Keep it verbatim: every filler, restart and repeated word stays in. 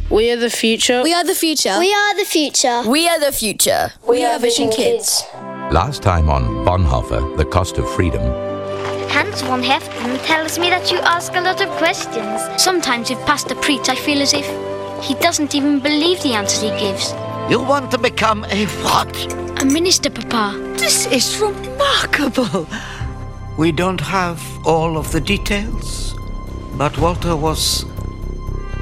We are the future. We are the future. We are the future. We are the future. We are Vision Kids. Last time on Bonhoeffer, The Cost of Freedom. Hans von Heften tells me that you ask a lot of questions. Sometimes with Pastor Preach, I feel as if he doesn't even believe the answers he gives. You want to become a what? A minister, Papa. This is remarkable. We don't have all of the details, but Walter was